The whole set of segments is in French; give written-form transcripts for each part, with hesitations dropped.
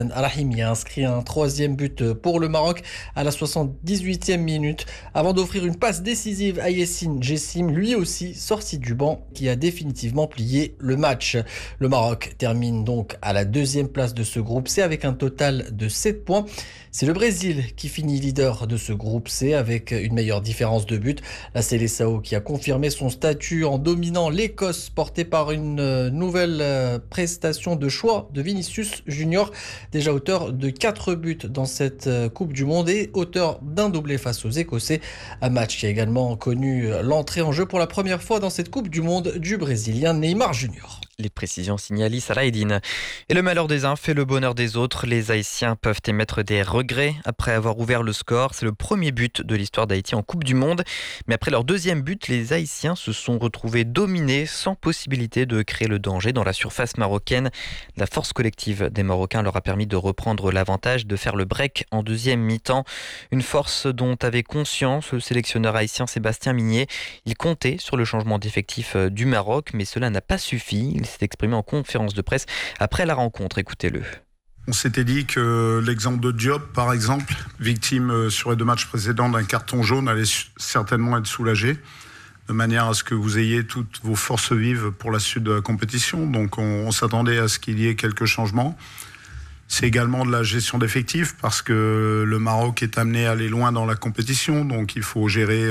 Rahimi a inscrit un troisième but pour le Maroc à la 78e minute avant d'offrir une passe décisive à Yacine Jessim, lui aussi sorti du banc, qui a définitivement plié le match. Le Maroc termine donc à la deuxième place de ce groupe C avec un total de 7 points. C'est le Brésil qui finit leader de ce groupe C avec une meilleure différence de but. La Seleção qui a confirmé son statut en dominant l'Écosse, portée par une nouvelle prestation de choix de Vinicius Junior, déjà auteur de 4 buts dans cette Coupe du Monde et auteur d'un doublé face aux Écossais. Un match qui a également connu l'entrée en jeu pour la première fois dans cette Coupe du Monde du Brésilien Neymar Junior. Les précisions signent Ali Salahdine. Et le malheur des uns fait le bonheur des autres. Les Haïtiens peuvent émettre des regrets après avoir ouvert le score. C'est le premier but de l'histoire d'Haïti en Coupe du Monde. Mais après leur deuxième but, les Haïtiens se sont retrouvés dominés sans possibilité de créer le danger dans la surface marocaine. La force collective des Marocains leur a permis de reprendre l'avantage, de faire le break en deuxième mi-temps. Une force dont avait conscience le sélectionneur haïtien Sébastien Migné. Il comptait sur le changement d'effectif du Maroc, mais cela n'a pas suffi. Il s'est exprimé en conférence de presse après la rencontre. Écoutez-le. On s'était dit que l'exemple de Diop, par exemple, victime sur les 2 matchs précédents d'un carton jaune, allait certainement être soulagé, de manière à ce que vous ayez toutes vos forces vives pour la suite de la compétition. Donc on s'attendait à ce qu'il y ait quelques changements. C'est également de la gestion d'effectifs, parce que le Maroc est amené à aller loin dans la compétition, donc il faut gérer...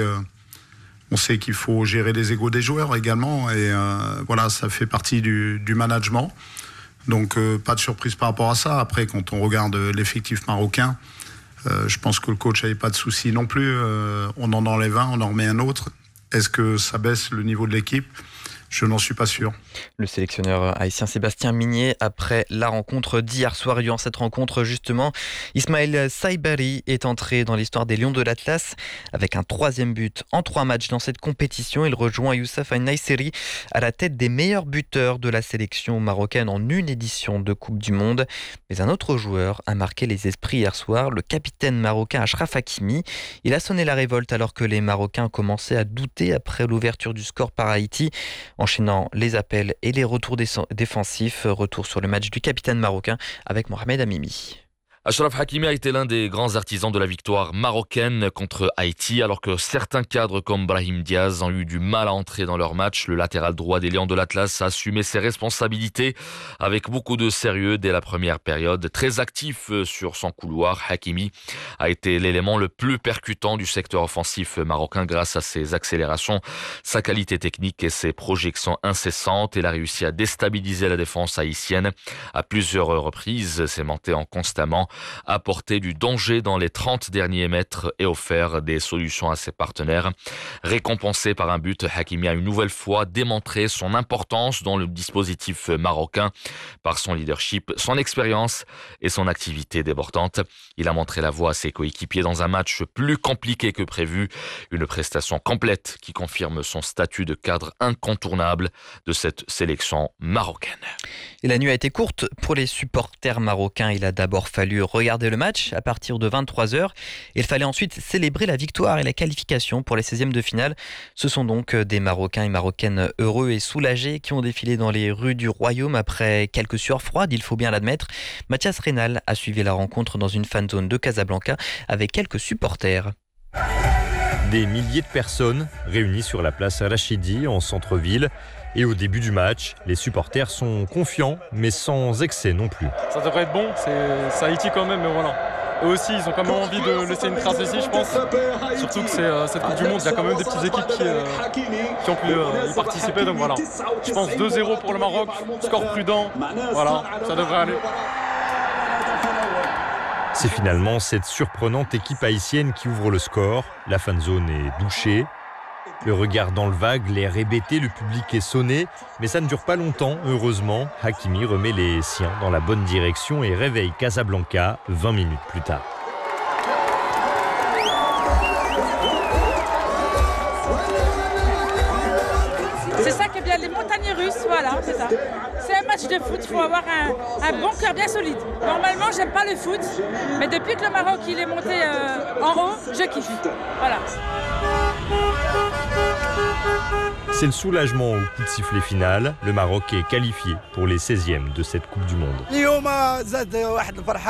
On sait qu'il faut gérer les égos des joueurs également, et voilà, ça fait partie du management. Donc pas de surprise par rapport à ça. Après, quand on regarde l'effectif marocain, je pense que le coach n'avait pas de souci non plus. On en enlève un, on en remet un autre. Est-ce que ça baisse le niveau de l'équipe ? Je n'en suis pas sûr. Le sélectionneur haïtien Sébastien Migné, après la rencontre d'hier soir. Et durant cette rencontre, justement, Ismaël Saibari est entré dans l'histoire des Lions de l'Atlas avec un 3e but en 3 matchs dans cette compétition. Il rejoint Youssef Naïseri à la tête des meilleurs buteurs de la sélection marocaine en une édition de Coupe du Monde. Mais un autre joueur a marqué les esprits hier soir, le capitaine marocain Achraf Hakimi. Il a sonné la révolte alors que les Marocains commençaient à douter après l'ouverture du score par Haïti. Enchaînant les appels et les retours défensifs, retour sur le match du capitaine marocain avec Mohamed Amimi. Achraf Hakimi a été l'un des grands artisans de la victoire marocaine contre Haïti, alors que certains cadres comme Brahim Diaz ont eu du mal à entrer dans leur match. Le latéral droit des Lions de l'Atlas a assumé ses responsabilités avec beaucoup de sérieux dès la première période. Très actif sur son couloir, Hakimi a été l'élément le plus percutant du secteur offensif marocain grâce à ses accélérations, sa qualité technique et ses projections incessantes. Il a réussi à déstabiliser la défense haïtienne à plusieurs reprises, s'aimantant constamment, apporter du danger dans les 30 derniers mètres et offert des solutions à ses partenaires. Récompensé par un but, Hakimi a une nouvelle fois démontré son importance dans le dispositif marocain par son leadership, son expérience et son activité débordante. Il a montré la voie à ses coéquipiers dans un match plus compliqué que prévu. Une prestation complète qui confirme son statut de cadre incontournable de cette sélection marocaine. Et la nuit a été courte pour les supporters marocains. Il a d'abord fallu regarder le match à partir de 23h. Il fallait ensuite célébrer la victoire et la qualification pour les 16e de finale. Ce sont donc des Marocains et Marocaines heureux et soulagés qui ont défilé dans les rues du Royaume après quelques sueurs froides, il faut bien l'admettre. Mathias Reynal a suivi la rencontre dans une fanzone de Casablanca avec quelques supporters. Des milliers de personnes réunies sur la place Rachidi en centre-ville. Et au début du match, les supporters sont confiants, mais sans excès non plus. Ça devrait être bon, c'est Haïti quand même, mais voilà. Eux aussi, ils ont quand même envie de laisser une trace ici, je pense. Surtout que c'est cette Coupe du Monde, il y a quand même des petites équipes qui ont pu y participer. Donc voilà, je pense 2-0 pour le Maroc, score prudent, voilà, ça devrait aller. C'est finalement cette surprenante équipe haïtienne qui ouvre le score. La fanzone est bouchée. Le regard dans le vague, l'air hébété, le public est sonné. Mais ça ne dure pas longtemps, heureusement. Hakimi remet les siens dans la bonne direction et réveille Casablanca 20 minutes plus tard. C'est ça qui est bien, les montagnes russes. voilà, c'est ça. C'est un match de foot, il faut avoir un bon cœur bien solide. Normalement, j'aime pas le foot, mais depuis que le Maroc il est monté en haut, je kiffe. Voilà. C'est le soulagement au coup de sifflet final. Le Maroc est qualifié pour les 16e de cette Coupe du Monde.